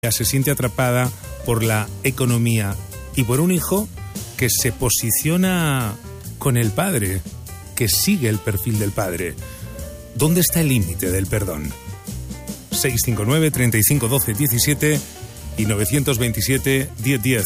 se siente atrapada por la economía y por un hijo que se posiciona con el padre, que sigue el perfil del padre. ¿Dónde está el límite del perdón? 659 35 12 17 y 927 10 10.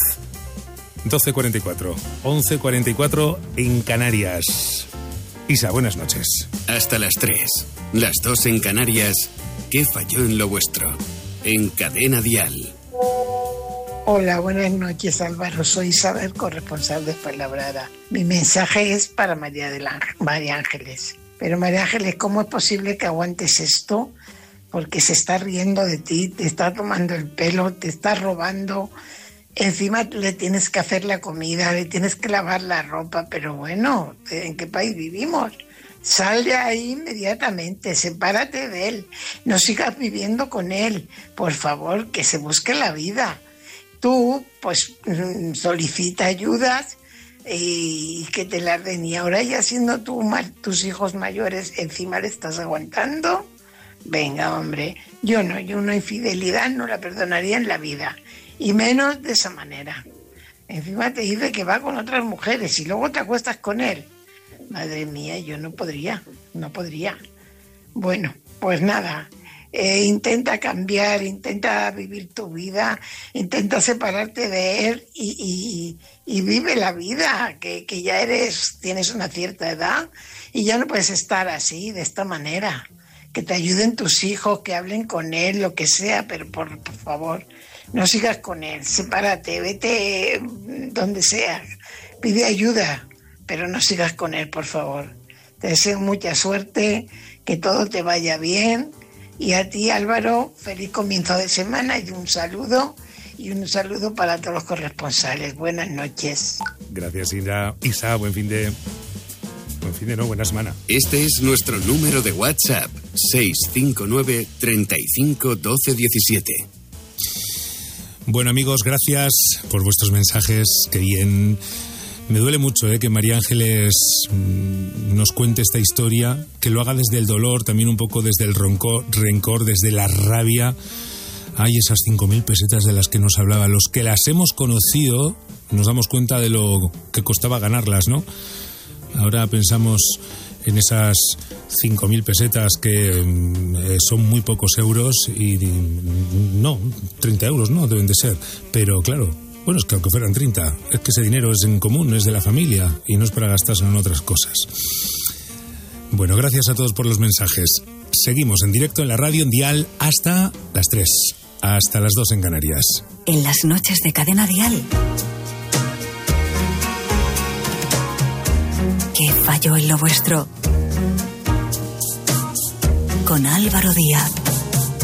12:44, 11:44 en Canarias. Isa, buenas noches. Hasta las 3, las 2 en Canarias. ¿Qué falló en lo vuestro? En Cadena Dial. Hola, buenas noches, Álvaro. Soy Isabel, corresponsal de Fuenlabrada. Mi mensaje es para María Ángeles. Pero María Ángeles, ¿cómo es posible que aguantes esto? Porque se está riendo de ti, te está tomando el pelo, te está robando. Encima le tienes que hacer la comida, le tienes que lavar la ropa. Pero bueno, ¿en qué país vivimos? Sal de ahí inmediatamente, sepárate de él, no sigas viviendo con él, por favor, que se busque la vida. Tú, pues, solicita ayudas y que te las den. Y ahora ya siendo tú, tus hijos mayores, encima le estás aguantando. Venga, hombre, yo una infidelidad no la perdonaría en la vida, y menos de esa manera. Encima te dice que va con otras mujeres y luego te acuestas con él. Madre mía, yo no podría. Bueno, pues nada, intenta cambiar, intenta vivir tu vida, intenta separarte de él y vive la vida, que ya tienes una cierta edad y ya no puedes estar así, de esta manera. Que te ayuden tus hijos, que hablen con él, lo que sea, pero por favor, no sigas con él, sepárate, vete donde sea, pide ayuda. Pero no sigas con él, por favor. Te deseo mucha suerte, que todo te vaya bien. Y a ti, Álvaro, feliz comienzo de semana y un saludo para todos los corresponsales. Buenas noches. Gracias, Isa, buena semana. Este es nuestro número de WhatsApp, 659 35 12 17. Bueno, amigos, gracias por vuestros mensajes. Qué bien. Me duele mucho que María Ángeles nos cuente esta historia, que lo haga desde el dolor, también un poco desde el rencor, desde la rabia. Hay esas 5.000 pesetas de las que nos hablaba. Los que las hemos conocido nos damos cuenta de lo que costaba ganarlas, ¿no? Ahora pensamos en esas 5.000 pesetas que son muy pocos euros y no, 30 euros no deben de ser, pero claro. Bueno, es que aunque fueran 30, es que ese dinero es en común, es de la familia y no es para gastarse en otras cosas. Bueno, gracias a todos por los mensajes. Seguimos en directo en la radio en Dial hasta las 3, hasta las 2 en Canarias. En las noches de Cadena Dial. ¿Qué falló en lo vuestro? Con Álvaro Díaz.